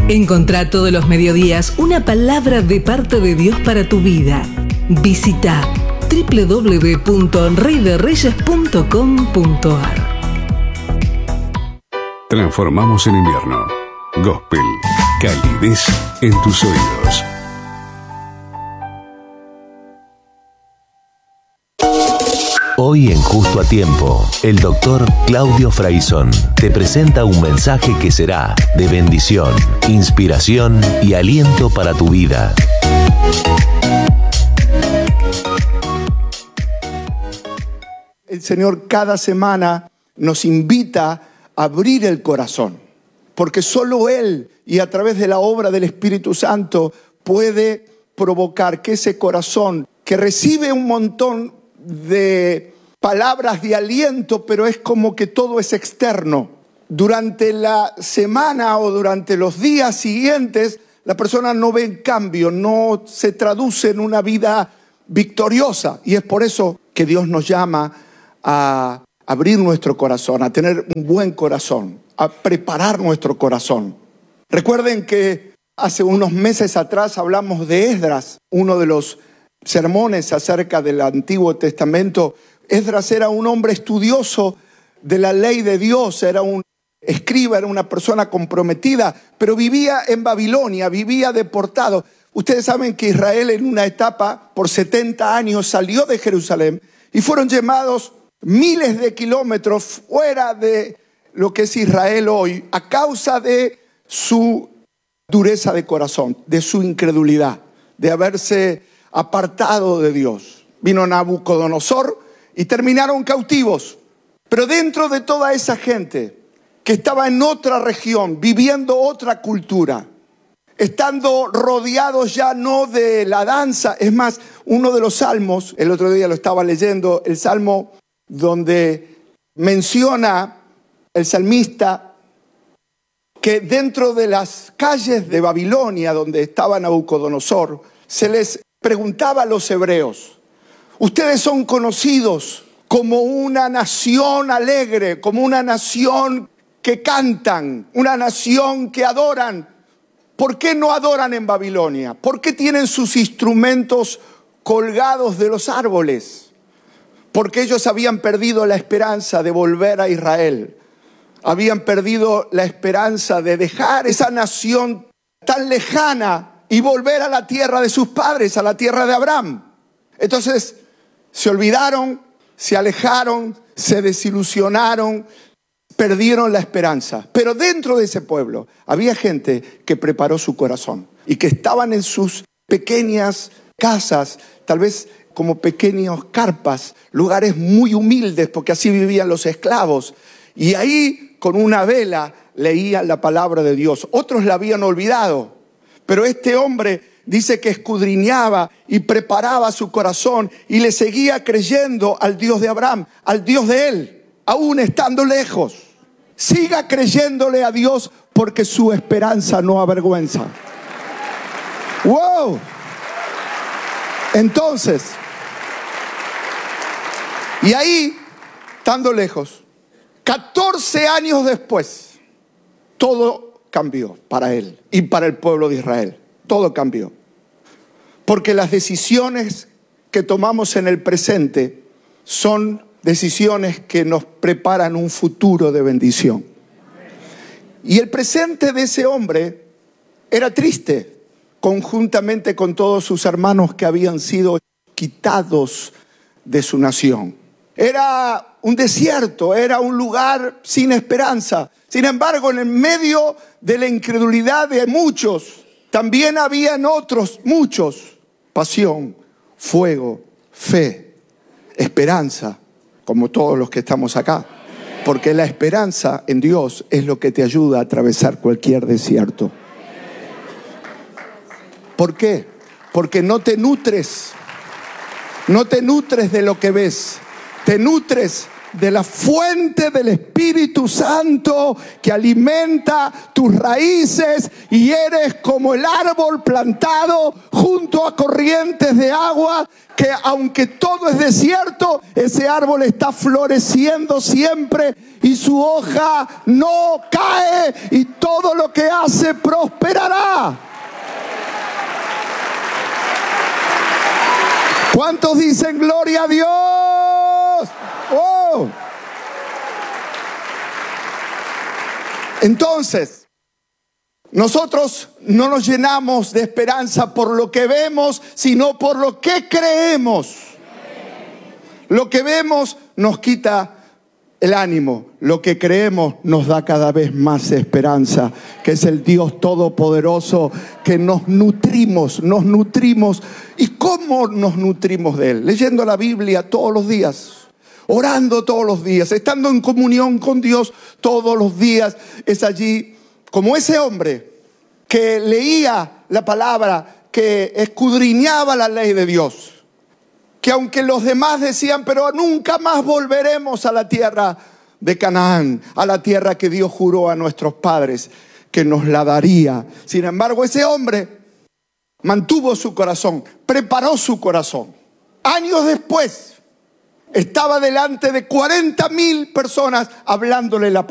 Encontrá todos los mediodías una palabra de parte de Dios para tu vida. Visita www.reyderreyes.com.ar. Transformamos en invierno. Gospel. Calidez en tus oídos. Hoy en Justo a Tiempo, el doctor Claudio Fraizón te presenta un mensaje que será de bendición, inspiración y aliento para tu vida. El Señor cada semana nos invita a abrir el corazón, porque solo Él y a través de la obra del Espíritu Santo puede provocar que ese corazón que recibe un montón de palabras de aliento, pero es como que todo es externo. Durante la semana o durante los días siguientes, la persona no ve cambio, no se traduce en una vida victoriosa. Y es por eso que Dios nos llama a abrir nuestro corazón, a tener un buen corazón, a preparar nuestro corazón. Recuerden que hace unos meses atrás hablamos de Esdras, uno de los sermones acerca del Antiguo Testamento. Esdras era un hombre estudioso de la ley de Dios, era un escriba, era una persona comprometida, pero vivía en Babilonia, vivía deportado. Ustedes saben que Israel en una etapa, por 70 años, salió de Jerusalén y fueron llevados miles de kilómetros fuera de lo que es Israel hoy, a causa de su dureza de corazón, de su incredulidad, de haberse apartado de Dios. Vino Nabucodonosor y terminaron cautivos. Pero dentro de toda esa gente que estaba en otra región, viviendo otra cultura, estando rodeados ya no de la danza, es más, uno de los salmos, el otro día lo estaba leyendo, el salmo donde menciona el salmista que dentro de las calles de Babilonia, donde estaba Nabucodonosor, se les preguntaba a los hebreos: ustedes son conocidos como una nación alegre, como una nación que cantan, una nación que adoran. ¿Por qué no adoran en Babilonia? ¿Por qué tienen sus instrumentos colgados de los árboles? Porque ellos habían perdido la esperanza de volver a Israel. Habían perdido la esperanza de dejar esa nación tan lejana y volver a la tierra de sus padres, a la tierra de Abraham. Entonces se olvidaron, se alejaron, se desilusionaron, perdieron la esperanza. Pero dentro de ese pueblo había gente que preparó su corazón y que estaban en sus pequeñas casas, tal vez como pequeños carpas, lugares muy humildes, porque así vivían los esclavos. Y ahí, con una vela, leían la palabra de Dios. Otros la habían olvidado. Pero este hombre dice que escudriñaba y preparaba su corazón y le seguía creyendo al Dios de Abraham, al Dios de él, aún estando lejos. Siga creyéndole a Dios porque su esperanza no avergüenza. ¡Wow! Entonces, y ahí, estando lejos, 14 años después, todo cambió para él y para el pueblo de Israel. Todo cambió. Porque las decisiones que tomamos en el presente son decisiones que nos preparan un futuro de bendición. Y el presente de ese hombre era triste, conjuntamente con todos sus hermanos que habían sido quitados de su nación. Era un desierto, era un lugar sin esperanza. Sin embargo, en el medio de la incredulidad de muchos, también habían otros, muchos: pasión, fuego, fe, esperanza, como todos los que estamos acá. Porque la esperanza en Dios es lo que te ayuda a atravesar cualquier desierto. ¿Por qué? Porque no te nutres de lo que ves, te nutres de la fuente del Espíritu Santo que alimenta tus raíces y eres como el árbol plantado junto a corrientes de agua, que aunque todo es desierto, ese árbol está floreciendo siempre y su hoja no cae y todo lo que hace prosperará. ¿Cuántos dicen gloria a Dios? ¡Oh! Entonces, nosotros no nos llenamos de esperanza por lo que vemos, sino por lo que creemos. Lo que vemos nos quita el ánimo. Lo que creemos nos da cada vez más esperanza, que es el Dios Todopoderoso, que nos nutrimos. ¿Y cómo nos nutrimos de Él? Leyendo la Biblia todos los días, orando todos los días, estando en comunión con Dios todos los días. Es allí como ese hombre que leía la palabra, que escudriñaba la ley de Dios, que aunque los demás decían, pero nunca más volveremos a la tierra de Canaán, a la tierra que Dios juró a nuestros padres que nos la daría. Sin embargo, ese hombre mantuvo su corazón, preparó su corazón. Años después, estaba delante de 40,000 personas hablándole la palabra.